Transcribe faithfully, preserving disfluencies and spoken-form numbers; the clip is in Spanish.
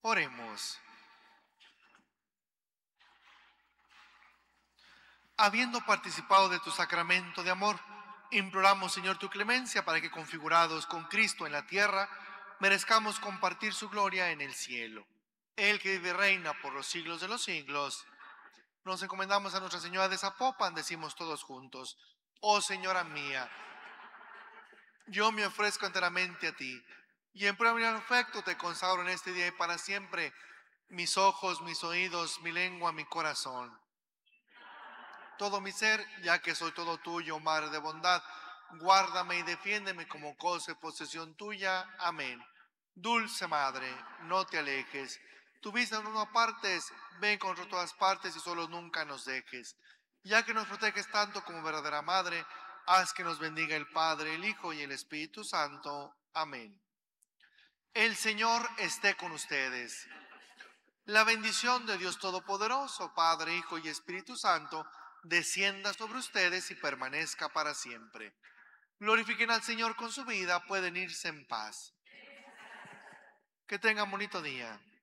Oremos. Habiendo participado de tu sacramento de amor, imploramos, Señor, tu clemencia para que, configurados con Cristo en la tierra, merezcamos compartir su gloria en el cielo. Él que vive y reina por los siglos de los siglos. Nos encomendamos a Nuestra Señora de Zapopan, decimos todos juntos: oh Señora mía, yo me ofrezco enteramente a ti, y en prueba de mi afecto te consagro en este día y para siempre mis ojos, mis oídos, mi lengua, mi corazón. Todo mi ser, ya que soy todo tuyo, Madre de bondad, guárdame y defiéndeme como cosa y posesión tuya. Amén. Dulce Madre, no te alejes. Tu vista no nos apartes, ven con nosotros a todas partes y solo nunca nos dejes. Ya que nos proteges tanto como verdadera Madre, haz que nos bendiga el Padre, el Hijo y el Espíritu Santo. Amén. El Señor esté con ustedes. La bendición de Dios Todopoderoso, Padre, Hijo y Espíritu Santo, descienda sobre ustedes y permanezca para siempre. Glorifiquen al Señor con su vida, pueden irse en paz. Que tengan bonito día.